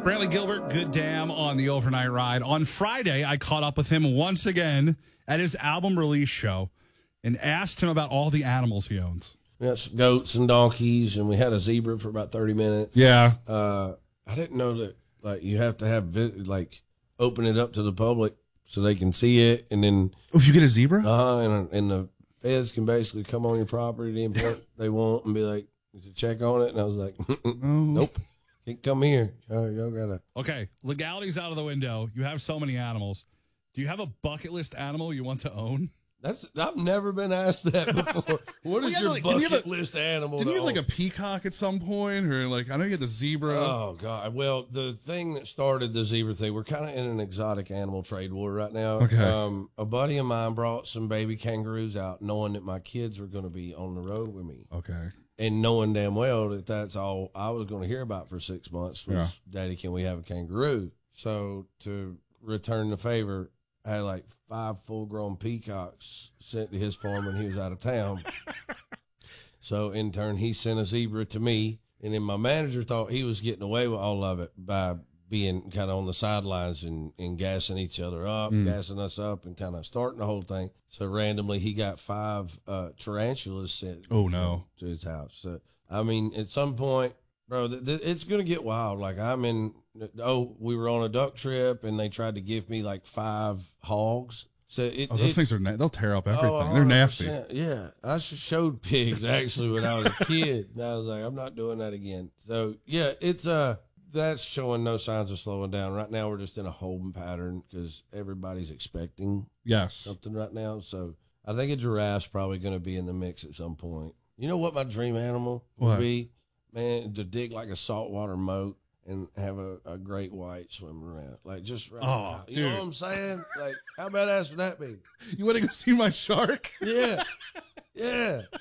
Brantley Gilbert, good damn on the overnight ride. On Friday, I caught up with him once again at his album release show and asked him about all the animals he owns. We had some goats and donkeys, and we had a zebra for about 30 minutes. Yeah. I didn't know that you have to have open it up to the public so they can see it, and then If you get a zebra? and the feds can basically come on your property at any point they want and be like, "Did you check on it?" And I was like, "Nope, can't come here. Y'all gotta." Okay, legality's out of the window. You have so many animals. Do you have a bucket list animal you want to own? I've never been asked that before. What is your bucket list animal? Didn't you have a peacock at some point, or I know you had the zebra? Oh God! Well, the thing that started the zebra thing, we're kind of in an exotic animal trade war right now. Okay. A buddy of mine brought some baby kangaroos out, knowing that my kids were going to be on the road with me. Okay. And knowing damn well that that's all I was going to hear about for 6 months was, Daddy, can we have a kangaroo? So to return the favor, I had 5 full-grown peacocks sent to his farm when he was out of town. So in turn, he sent a zebra to me, and then my manager thought he was getting away with all of it by being kind of on the sidelines and gassing each other up, gassing us up, and kind of starting the whole thing. So randomly, he got 5 tarantulas sent to his house. So, I mean, at some point, bro, it's going to get wild. We were on a duck trip, and they tried to give me 5 hogs. So those things they'll tear up everything. They're nasty. Yeah, I showed pigs actually when I was a kid, and I was like, I'm not doing that again. So yeah, it's that's showing no signs of slowing down. Right now, we're just in a holding pattern because everybody's expecting something right now. So I think a giraffe's probably going to be in the mix at some point. You know what my dream animal would be? Man, to dig a saltwater moat and have a great white swim around. Just right now. You know what I'm saying? How badass would that be? You want to go see my shark? Yeah. Yeah.